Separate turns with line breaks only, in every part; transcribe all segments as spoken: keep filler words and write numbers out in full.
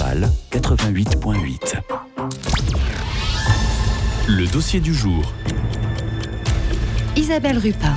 Littoral quatre-vingt-huit virgule huit. Le dossier du jour.
Isabelle Rupin.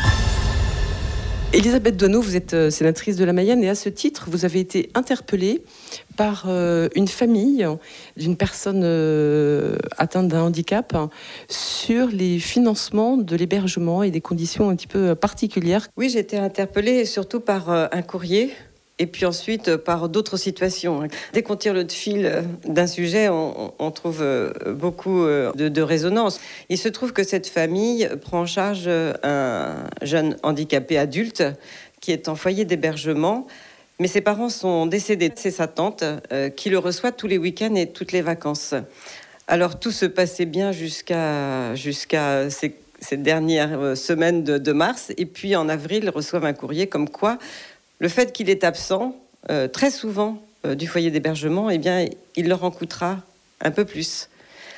Elisabeth Doineau, vous êtes sénatrice de la Mayenne et à ce titre, vous avez été interpellée par euh, une famille d'une personne euh, atteinte d'un handicap sur les financements de l'hébergement et des conditions un petit peu particulières.
Oui, j'ai été interpellée surtout par euh, un courrier et puis ensuite euh, par d'autres situations. Dès qu'on tire le fil d'un sujet, on, on trouve euh, beaucoup euh, de, de résonance. Il se trouve que cette famille prend en charge un jeune handicapé adulte qui est en foyer d'hébergement. Mais ses parents sont décédés. C'est sa tante euh, qui le reçoit tous les week-ends et toutes les vacances. Alors tout se passait bien jusqu'à, jusqu'à ces, ces dernières semaines de, de mars. Et puis en avril, ils reçoivent un courrier comme quoi le fait qu'il est absent euh, très souvent euh, du foyer d'hébergement, eh bien, il leur en coûtera un peu plus.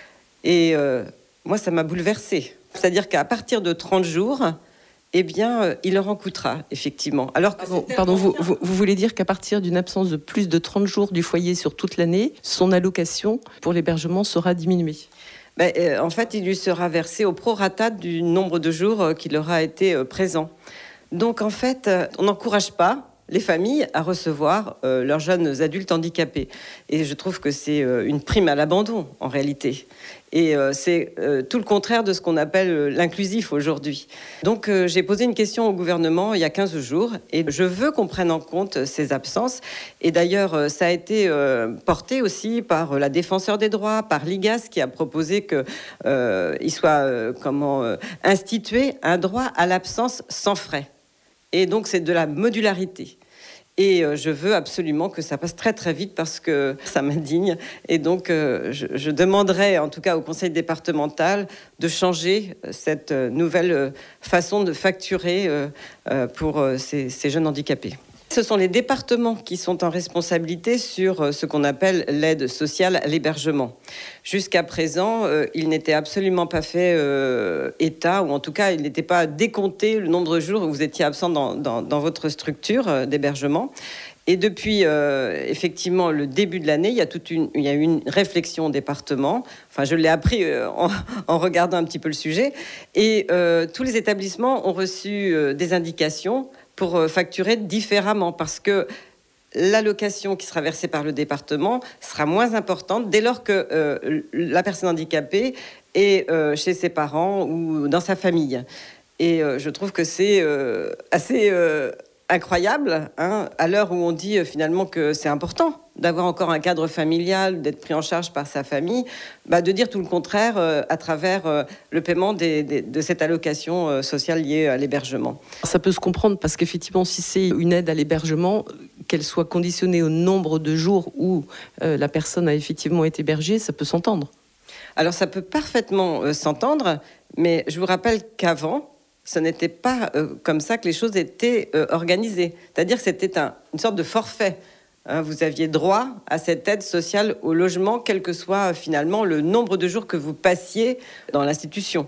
Et euh, moi, ça m'a bouleversée. C'est-à-dire qu'à partir de trente jours... eh bien, euh, il leur en coûtera, effectivement. Alors que
pardon, pardon vous, vous, vous voulez dire qu'à partir d'une absence de plus de trente jours du foyer sur toute l'année, son allocation pour l'hébergement sera diminuée ?
ben, euh, En fait, il lui sera versé au prorata du nombre de jours euh, qu'il aura été euh, présent. Donc, en fait, euh, on n'encourage pas les familles à recevoir euh, leurs jeunes adultes handicapés. Et je trouve que c'est euh, une prime à l'abandon, en réalité. Et euh, c'est euh, tout le contraire de ce qu'on appelle euh, l'inclusif aujourd'hui. Donc euh, j'ai posé une question au gouvernement il y a quinze jours et je veux qu'on prenne en compte ces absences. Et d'ailleurs, euh, ça a été euh, porté aussi par la Défenseure des droits, par l'I G A S qui a proposé qu'il euh, soit euh, comment, euh, institué un droit à l'absence sans frais. Et donc c'est de la modularité. Et euh, je veux absolument que ça passe très très vite parce que ça m'indigne. Et donc euh, je, je demanderai en tout cas au conseil départemental de changer cette nouvelle façon de facturer euh, euh, pour euh, ces, ces jeunes handicapés. Ce sont les départements qui sont en responsabilité sur ce qu'on appelle l'aide sociale à l'hébergement. Jusqu'à présent, euh, il n'était absolument pas fait euh, état, ou en tout cas, il n'était pas décompté le nombre de jours où vous étiez absent dans, dans, dans votre structure euh, d'hébergement. Et depuis, euh, effectivement, le début de l'année, il y a toute une, il y a eu une réflexion au département. Enfin, je l'ai appris euh, en, en regardant un petit peu le sujet. Et euh, tous les établissements ont reçu euh, des indications pour facturer différemment, parce que l'allocation qui sera versée par le département sera moins importante dès lors que euh, la personne handicapée est euh, chez ses parents ou dans sa famille. Et euh, je trouve que c'est euh, assez euh, incroyable, hein, à l'heure où on dit euh, finalement que c'est important d'avoir encore un cadre familial, d'être pris en charge par sa famille, bah, de dire tout le contraire euh, à travers euh, le paiement des, des, de cette allocation euh, sociale liée à l'hébergement.
Ça peut se comprendre parce qu'effectivement, si c'est une aide à l'hébergement, qu'elle soit conditionnée au nombre de jours où euh, la personne a effectivement été hébergée, ça peut s'entendre. Alors
ça peut parfaitement euh, s'entendre, mais je vous rappelle qu'avant, ce n'était pas euh, comme ça que les choses étaient euh, organisées. C'est-à-dire que c'était un, une sorte de forfait. Hein, vous aviez droit à cette aide sociale au logement, quel que soit finalement le nombre de jours que vous passiez dans l'institution.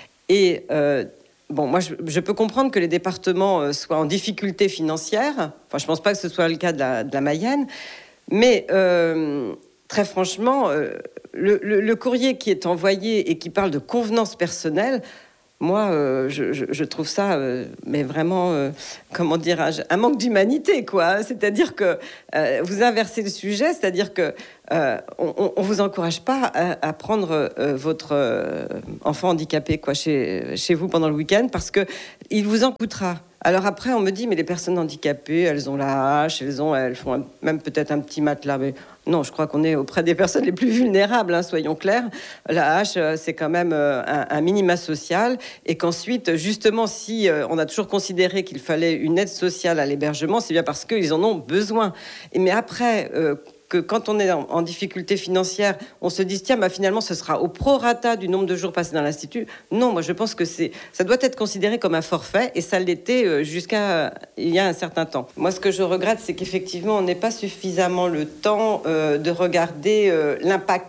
Et euh, bon, moi, je, je peux comprendre que les départements euh, soient en difficulté financière. Enfin, je ne pense pas que ce soit le cas de la, de la Mayenne. Mais euh, très franchement, euh, le, le, le courrier qui est envoyé et qui parle de convenance personnelle, moi, euh, je, je, je trouve ça, euh, mais vraiment, euh, comment dirais-je, un manque d'humanité, quoi. C'est-à-dire que euh, vous inversez le sujet, c'est-à-dire que euh, on, on vous encourage pas à, à prendre euh, votre euh, enfant handicapé, quoi, chez, chez vous pendant le week-end, parce que il vous en coûtera. Alors après, on me dit, mais les personnes handicapées, elles ont la hache, elles ont, elles font un, même peut-être un petit matelas. Mais non, je crois qu'on est auprès des personnes les plus vulnérables, hein, soyons clairs. La hache, c'est quand même un, un minima social. Et qu'ensuite, justement, si on a toujours considéré qu'il fallait une aide sociale à l'hébergement, c'est bien parce qu'ils en ont besoin. Et mais après... Euh, que quand on est en, en difficulté financière, on se dit tiens, bah, finalement, ce sera au prorata du nombre de jours passés dans l'institut. Non, moi, je pense que c'est, ça doit être considéré comme un forfait, et ça l'était jusqu'à il y a un certain temps. Moi, ce que je regrette, c'est qu'effectivement, on n'ait pas suffisamment le temps euh, de regarder euh, l'impact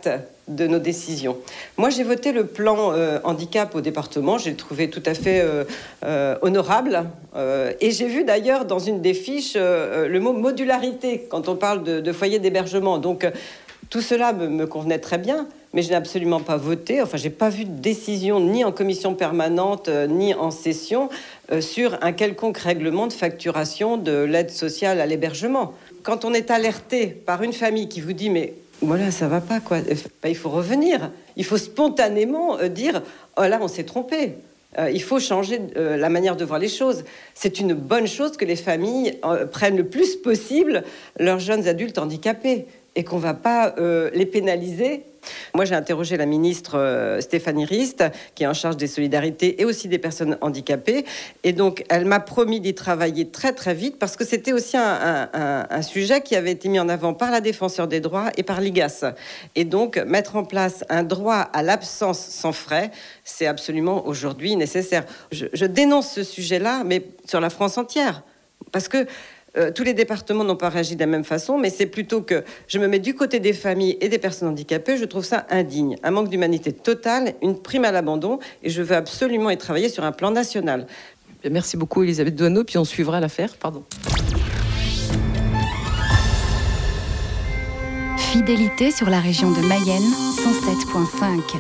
de nos décisions. Moi, j'ai voté le plan euh, handicap au département. J'ai trouvé tout à fait euh, euh, honorable. Euh, et j'ai vu d'ailleurs dans une des fiches euh, le mot modularité quand on parle de, de foyer d'hébergement. Donc, euh, tout cela me, me convenait très bien, mais je n'ai absolument pas voté. Enfin, j'ai pas vu de décision ni en commission permanente euh, ni en session euh, sur un quelconque règlement de facturation de l'aide sociale à l'hébergement. Quand on est alerté par une famille qui vous dit mais voilà, ça va pas, quoi. Ben, il faut revenir. Il faut spontanément euh, dire « Oh là, on s'est trompé ». Euh, il faut changer euh, la manière de voir les choses. C'est une bonne chose que les familles euh, prennent le plus possible leurs jeunes adultes handicapés et qu'on ne va pas euh, les pénaliser. Moi, j'ai interrogé la ministre euh, Stéphanie Rist, qui est en charge des solidarités et aussi des personnes handicapées. Et donc, elle m'a promis d'y travailler très, très vite parce que c'était aussi un, un, un, un sujet qui avait été mis en avant par la Défenseure des droits et par l'I G A S. Et donc, mettre en place un droit à l'absence sans frais, c'est absolument aujourd'hui nécessaire. Je, je dénonce ce sujet-là, mais sur la France entière. Parce que Euh, tous les départements n'ont pas réagi de la même façon, mais c'est plutôt que je me mets du côté des familles et des personnes handicapées. Je trouve ça indigne, un manque d'humanité totale, une prime à l'abandon, et je veux absolument y travailler sur un plan national.
Merci beaucoup Elisabeth Doineau, puis on suivra l'affaire. Pardon.
Fidélité sur la région de Mayenne, cent sept virgule cinq.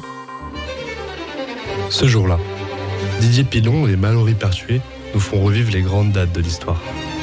Ce jour-là, Didier Pilon et Mallory Pertuis nous font revivre les grandes dates de l'histoire.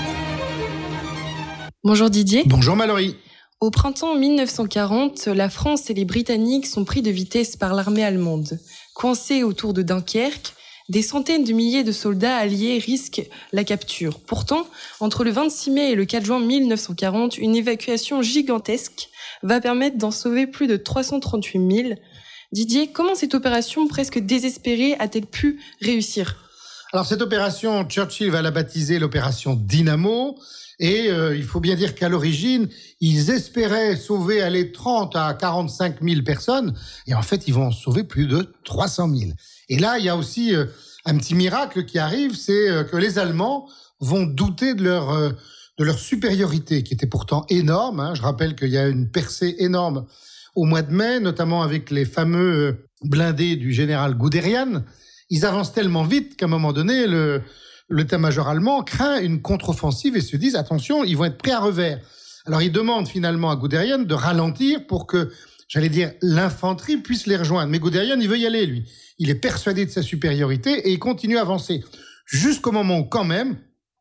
Bonjour Didier.
Bonjour Mallory.
Au printemps mille neuf cent quarante, la France et les Britanniques sont pris de vitesse par l'armée allemande. Coincés autour de Dunkerque, des centaines de milliers de soldats alliés risquent la capture. Pourtant, entre le vingt-six mai et le quatre juin mille neuf cent quarante, une évacuation gigantesque va permettre d'en sauver plus de trois cent trente-huit mille. Didier, comment cette opération presque désespérée a-t-elle pu réussir ?
Alors cette opération, Churchill va la baptiser l'opération Dynamo. Et euh, il faut bien dire qu'à l'origine, ils espéraient sauver allez, trente à quarante-cinq mille personnes. Et en fait, ils vont en sauver plus de trois cent mille. Et là, il y a aussi euh, un petit miracle qui arrive, c'est euh, que les Allemands vont douter de leur, euh, de leur supériorité, qui était pourtant énorme. Hein. Je rappelle qu'il y a une percée énorme au mois de mai, notamment avec les fameux euh, blindés du général Guderian. Ils avancent tellement vite qu'à un moment donné, le... l'état-major allemand craint une contre-offensive et se disent, attention, ils vont être prêts à revers. Alors, ils demandent finalement à Guderian de ralentir pour que, j'allais dire, l'infanterie puisse les rejoindre. Mais Guderian, il veut y aller, lui. Il est persuadé de sa supériorité et il continue à avancer. Jusqu'au moment où, quand même,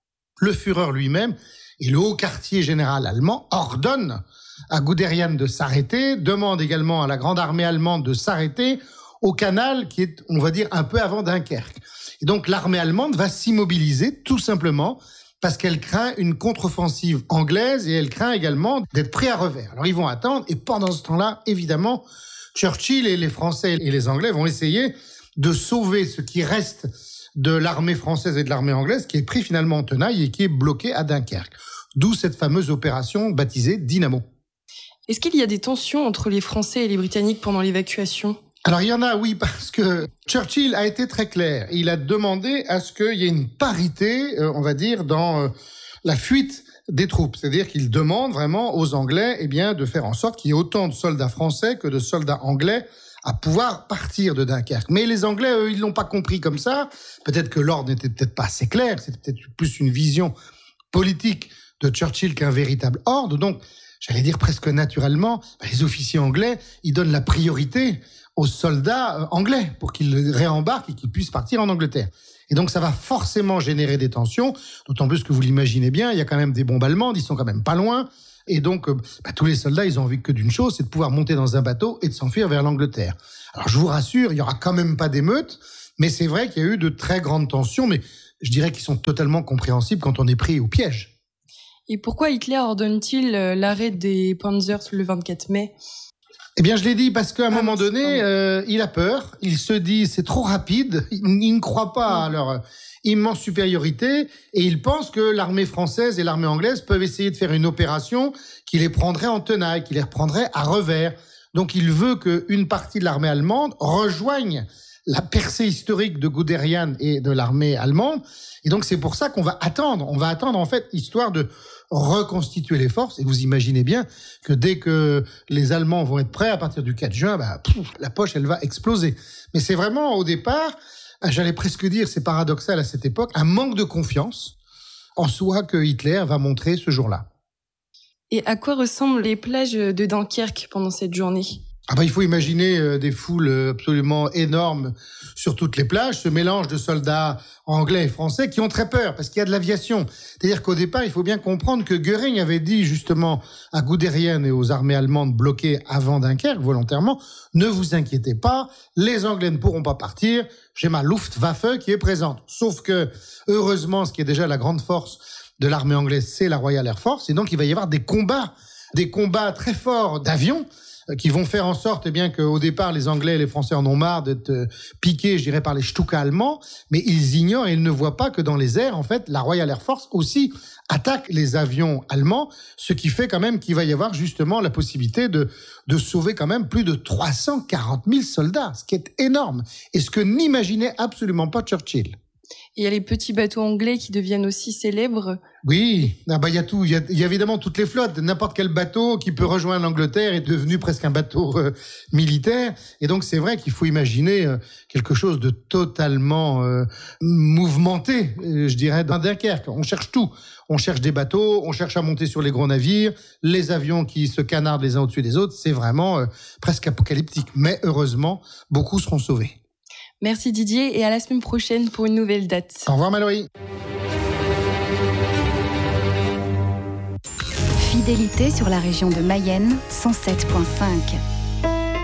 le Führer lui-même et le haut quartier général allemand ordonnent à Guderian de s'arrêter, demandent également à la grande armée allemande de s'arrêter au canal qui est, on va dire, un peu avant Dunkerque. Et donc, l'armée allemande va s'immobiliser, tout simplement, parce qu'elle craint une contre-offensive anglaise et elle craint également d'être prêt à revers. Alors, ils vont attendre et pendant ce temps-là, évidemment, Churchill et les Français et les Anglais vont essayer de sauver ce qui reste de l'armée française et de l'armée anglaise qui est pris finalement en tenaille et qui est bloqué à Dunkerque. D'où cette fameuse opération baptisée Dynamo.
Est-ce qu'il y a des tensions entre les Français et les Britanniques pendant l'évacuation ?
Alors, il y en a, oui, parce que Churchill a été très clair. Il a demandé à ce qu'il y ait une parité, euh, on va dire, dans euh, la fuite des troupes. C'est-à-dire qu'il demande vraiment aux Anglais, eh bien, de faire en sorte qu'il y ait autant de soldats français que de soldats anglais à pouvoir partir de Dunkerque. Mais les Anglais, eux, ils l'ont pas compris comme ça. Peut-être que l'ordre n'était peut-être pas assez clair. C'était peut-être plus une vision politique de Churchill qu'un véritable ordre. Donc, j'allais dire presque naturellement, bah, les officiers anglais, ils donnent la priorité aux soldats anglais pour qu'ils réembarquent et qu'ils puissent partir en Angleterre. Et donc, ça va forcément générer des tensions, d'autant plus que vous l'imaginez bien, il y a quand même des bombes allemandes, ils sont quand même pas loin. Et donc, bah, tous les soldats, ils ont envie que d'une chose, c'est de pouvoir monter dans un bateau et de s'enfuir vers l'Angleterre. Alors, je vous rassure, il y aura quand même pas d'émeutes, mais c'est vrai qu'il y a eu de très grandes tensions, mais je dirais qu'ils sont totalement compréhensibles quand on est pris au piège.
Et pourquoi Hitler ordonne-t-il l'arrêt des Panzers le vingt-quatre mai ?
Eh bien, je l'ai dit parce qu'à un ah, moment donné, euh, il a peur. Il se dit c'est trop rapide. Il, il ne croit pas à leur immense supériorité et il pense que l'armée française et l'armée anglaise peuvent essayer de faire une opération qui les prendrait en tenaille, qui les reprendrait à revers. Donc, il veut qu'une partie de l'armée allemande rejoigne la percée historique de Guderian et de l'armée allemande. Et donc, c'est pour ça qu'on va attendre. On va attendre, en fait, histoire de reconstituer les forces. Et vous imaginez bien que dès que les Allemands vont être prêts, à partir du quatre juin, bah, pouf, la poche, elle va exploser. Mais c'est vraiment, au départ, j'allais presque dire, c'est paradoxal à cette époque, un manque de confiance en soi que Hitler va montrer ce jour-là.
Et à quoi ressemblent les plages de Dunkerque pendant cette journée ?
Ah bah, il faut imaginer euh, des foules absolument énormes sur toutes les plages, ce mélange de soldats anglais et français qui ont très peur parce qu'il y a de l'aviation. C'est-à-dire qu'au départ, il faut bien comprendre que Göring avait dit justement à Guderian et aux armées allemandes bloquées avant Dunkerque, volontairement, ne vous inquiétez pas, les Anglais ne pourront pas partir, j'ai ma Luftwaffe qui est présente. Sauf que, heureusement, ce qui est déjà la grande force de l'armée anglaise, c'est la Royal Air Force, et donc il va y avoir des combats, des combats très forts d'avions, qui vont faire en sorte eh bien qu'au départ les Anglais et les Français en ont marre d'être piqués, je dirais, par les Stuka allemands, mais ils ignorent et ils ne voient pas que dans les airs, en fait, la Royal Air Force aussi attaque les avions allemands, ce qui fait quand même qu'il va y avoir justement la possibilité de de sauver quand même plus de trois cent quarante mille soldats, ce qui est énorme, et ce que n'imaginait absolument pas Churchill.
Il y a les petits bateaux anglais qui deviennent aussi célèbres.
Oui, ah bah il y a tout, il y a, il y a évidemment toutes les flottes. N'importe quel bateau qui peut rejoindre l'Angleterre est devenu presque un bateau euh, militaire. Et donc c'est vrai qu'il faut imaginer euh, quelque chose de totalement euh, mouvementé, euh, je dirais, dans Dunkerque. On cherche tout. On cherche des bateaux, on cherche à monter sur les gros navires, les avions qui se canardent les uns au-dessus des autres. C'est vraiment euh, presque apocalyptique. Mais heureusement, beaucoup seront sauvés.
Merci Didier et à la semaine prochaine pour une nouvelle date.
Au revoir Mallory.
Fidélité sur la région de Mayenne, cent sept virgule cinq.